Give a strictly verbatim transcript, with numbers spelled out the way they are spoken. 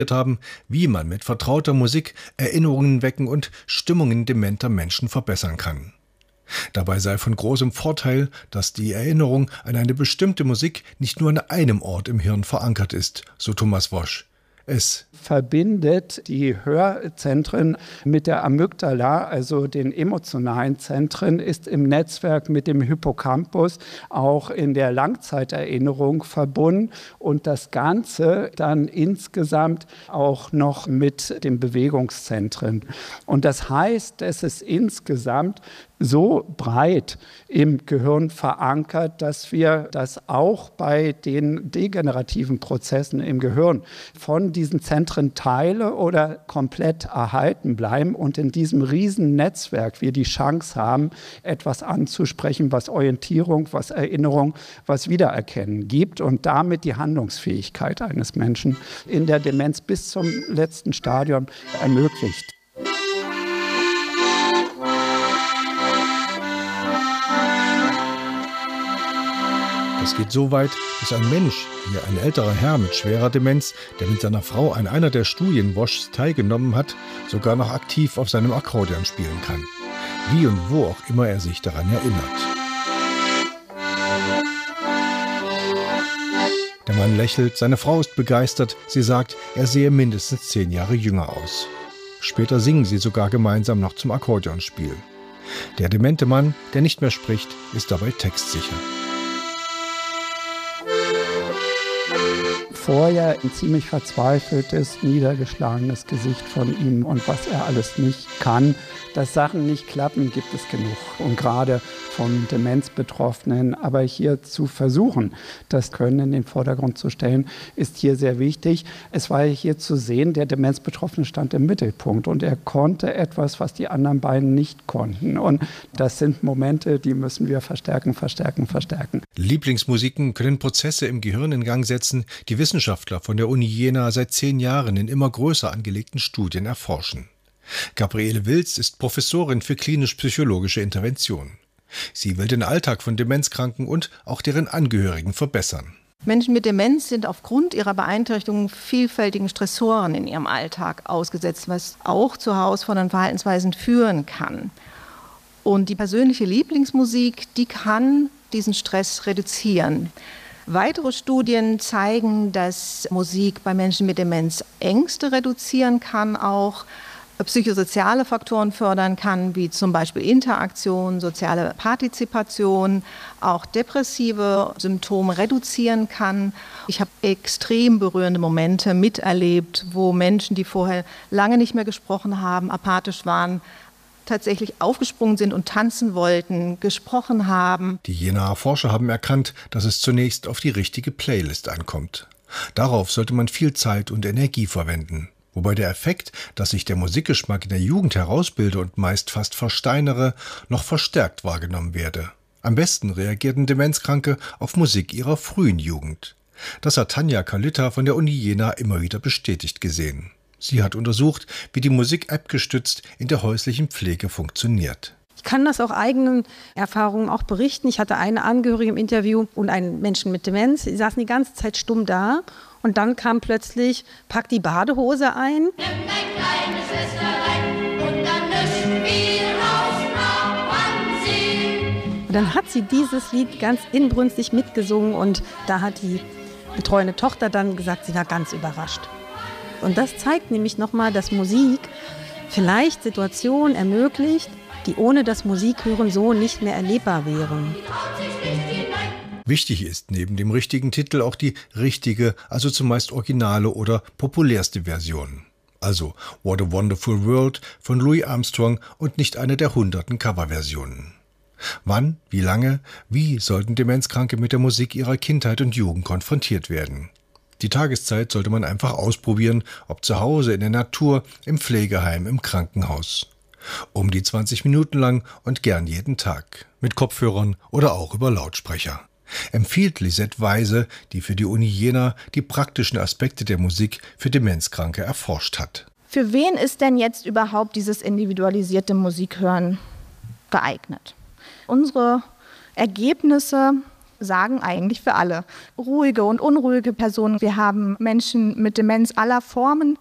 haben, wie man mit vertrauter Musik Erinnerungen wecken und Stimmungen dementer Menschen verbessern kann. Dabei sei von großem Vorteil, dass die Erinnerung an eine bestimmte Musik nicht nur an einem Ort im Hirn verankert ist, so Thomas Wosch. Es verbindet die Hörzentren mit der Amygdala, also den emotionalen Zentren, ist im Netzwerk mit dem Hippocampus auch in der Langzeiterinnerung verbunden und das Ganze dann insgesamt auch noch mit den Bewegungszentren. Und das heißt, es ist insgesamt so breit im Gehirn verankert, dass wir das auch bei den degenerativen Prozessen im Gehirn von diesen Zentren Teile oder komplett erhalten bleiben und in diesem riesen Netzwerk wir die Chance haben, etwas anzusprechen, was Orientierung, was Erinnerung, was Wiedererkennen gibt und damit die Handlungsfähigkeit eines Menschen in der Demenz bis zum letzten Stadium ermöglicht. Das geht so weit, dass ein Mensch, wie ein älterer Herr mit schwerer Demenz, der mit seiner Frau an einer der Studien Woschs teilgenommen hat, sogar noch aktiv auf seinem Akkordeon spielen kann. Wie und wo auch immer er sich daran erinnert. Der Mann lächelt, seine Frau ist begeistert, sie sagt, er sehe mindestens zehn Jahre jünger aus. Später singen sie sogar gemeinsam noch zum Akkordeonspiel. Der demente Mann, der nicht mehr spricht, ist dabei textsicher. Vorher ein ziemlich verzweifeltes, niedergeschlagenes Gesicht von ihm und was er alles nicht kann. Dass Sachen nicht klappen, gibt es genug. Und gerade von Demenzbetroffenen. Aber hier zu versuchen, das Können in den Vordergrund zu stellen, ist hier sehr wichtig. Es war hier zu sehen, der Demenzbetroffene stand im Mittelpunkt und er konnte etwas, was die anderen beiden nicht konnten. Und das sind Momente, die müssen wir verstärken, verstärken, verstärken. Lieblingsmusiken können Prozesse im Gehirn in Gang setzen, die Wissenschaftler von der Uni Jena seit zehn Jahren in immer größer angelegten Studien erforschen. Gabriele Wilz ist Professorin für klinisch-psychologische Intervention. Sie will den Alltag von Demenzkranken und auch deren Angehörigen verbessern. Menschen mit Demenz sind aufgrund ihrer Beeinträchtigung vielfältigen Stressoren in ihrem Alltag ausgesetzt, was auch zu herausfordernden Verhaltensweisen führen kann. Und die persönliche Lieblingsmusik, die kann diesen Stress reduzieren. Weitere Studien zeigen, dass Musik bei Menschen mit Demenz Ängste reduzieren kann, auch psychosoziale Faktoren fördern kann, wie zum Beispiel Interaktion, soziale Partizipation, auch depressive Symptome reduzieren kann. Ich habe extrem berührende Momente miterlebt, wo Menschen, die vorher lange nicht mehr gesprochen haben, apathisch waren, tatsächlich aufgesprungen sind und tanzen wollten, gesprochen haben. Die Jenaer Forscher haben erkannt, dass es zunächst auf die richtige Playlist ankommt. Darauf sollte man viel Zeit und Energie verwenden. Wobei der Effekt, dass sich der Musikgeschmack in der Jugend herausbilde und meist fast versteinere, noch verstärkt wahrgenommen werde. Am besten reagierten Demenzkranke auf Musik ihrer frühen Jugend. Das hat Tanja Kalütta von der Uni Jena immer wieder bestätigt gesehen. Sie hat untersucht, wie die Musik-App gestützt in der häuslichen Pflege funktioniert. Ich kann das auch eigenen Erfahrungen auch berichten. Ich hatte eine Angehörige im Interview und einen Menschen mit Demenz. Die saßen die ganze Zeit stumm da. Und dann kam plötzlich, pack die Badehose ein. Nimm dein kleines Schwesterlein und dann löschen wir raus nach Wannsee. Und dann hat sie dieses Lied ganz inbrünstig mitgesungen und da hat die betreuende Tochter dann gesagt, sie war ganz überrascht. Und das zeigt nämlich nochmal, dass Musik vielleicht Situationen ermöglicht, die ohne das Musikhören so nicht mehr erlebbar wären. Wichtig ist neben dem richtigen Titel auch die richtige, also zumeist originale oder populärste Version. Also What a Wonderful World von Louis Armstrong und nicht eine der hunderten Coverversionen. Wann, wie lange, wie sollten Demenzkranke mit der Musik ihrer Kindheit und Jugend konfrontiert werden? Die Tageszeit sollte man einfach ausprobieren, ob zu Hause, in der Natur, im Pflegeheim, im Krankenhaus. Um die zwanzig Minuten lang und gern jeden Tag. Mit Kopfhörern oder auch über Lautsprecher. Empfiehlt Lisette Weise, die für die Uni Jena die praktischen Aspekte der Musik für Demenzkranke erforscht hat. Für wen ist denn jetzt überhaupt dieses individualisierte Musikhören geeignet? Unsere Ergebnisse sagen eigentlich für alle. Ruhige und unruhige Personen. Wir haben Menschen mit Demenz aller Formen.